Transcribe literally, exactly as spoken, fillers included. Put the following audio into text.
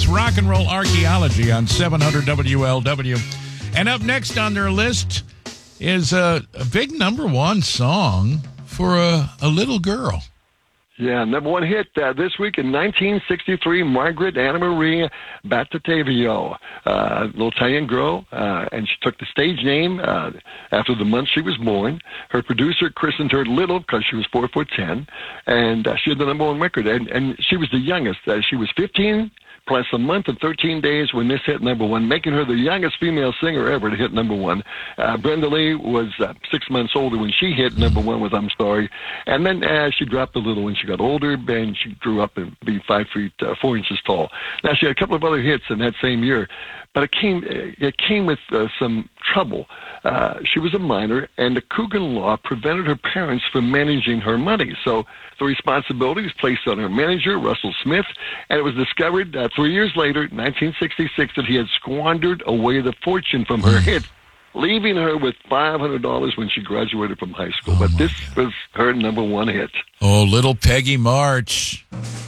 Rock and Roll Archaeology on seven hundred W L W. And up next on their list is a, a big number one song for a, a little girl. Yeah, number one hit uh, this week in nineteen sixty-three, Margaret Anna Maria Battistevio, uh, little Italian girl, uh, and she took the stage name uh, after the month she was born. Her producer christened her Little because she was four foot ten, and uh, she had the number one record, and, and she was the youngest. Uh, she was fifteen plus a month and thirteen days when this hit number one, making her the youngest female singer ever to hit number one. Uh, Brenda Lee was uh, six months older when she hit number one with I'm Sorry. And then uh, she dropped a little when she got older, and she grew up and be five feet, uh, four inches tall. Now, she had a couple of other hits in that same year, but it came, it came with uh, some trouble. Uh, she was a minor, and the Coogan law prevented her parents from managing her money. So the responsibility was placed on her manager, Russell Smith, and it was discovered uh, three years later, nineteen sixty-six, that he had squandered away the fortune from her hit, leaving her with five hundred dollars when she graduated from high school. Oh, but this God. was her number one hit. Oh, little Peggy March.